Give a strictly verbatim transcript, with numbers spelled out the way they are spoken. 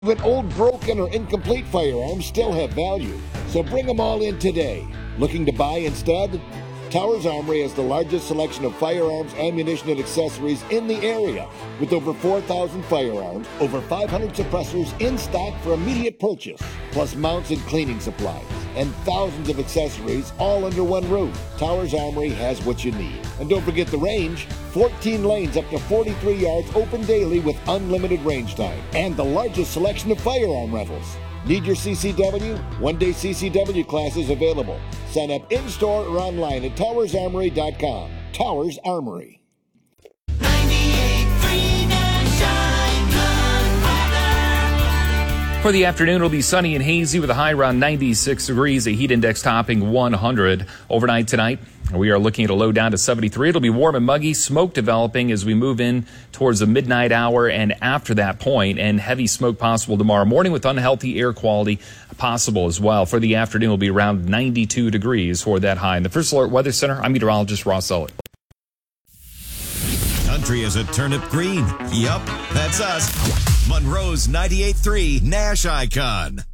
Even old, broken, or incomplete firearms still have value, so bring them all in today. Looking to buy instead? Towers Armory has the largest selection of firearms, ammunition, and accessories in the area, with over four thousand firearms, over five hundred suppressors in stock for immediate purchase, plus mounts and cleaning supplies, and thousands of accessories all under one roof. Towers Armory has what you need. And don't forget the range, fourteen lanes up to forty-three yards open daily with unlimited range time, and the largest selection of firearm rentals. Need your C C W? One-day C C W classes available. Sign up in-store or online at towers armory dot com. Towers Armory. For the afternoon, it'll be sunny and hazy with a high around ninety-six degrees, a heat index topping one hundred. Overnight tonight, we are looking at a low down to seventy-three. It'll be warm and muggy, smoke developing as we move in towards the midnight hour and after that point, and heavy smoke possible tomorrow morning with unhealthy air quality possible as well. For the afternoon, it'll be around ninety-two degrees for that high. In the First Alert Weather Center, I'm meteorologist Ross Elliott. Country is a turnip green. Yup, that's us. Monroe's ninety-eight point three Nash Icon.